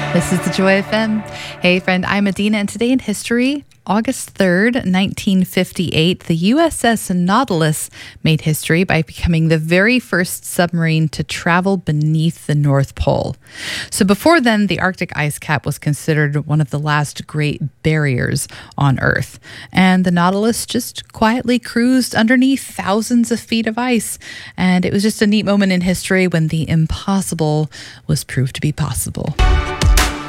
This is the Joy FM. Hey, friend, I'm Adina, and today in history, August 3rd, 1958, the USS Nautilus made history by becoming the very first submarine to travel beneath the North Pole. So before then, the Arctic ice cap was considered one of the last great barriers on Earth. And the Nautilus just quietly cruised underneath thousands of feet of ice. And it was just a neat moment in history when the impossible was proved to be possible.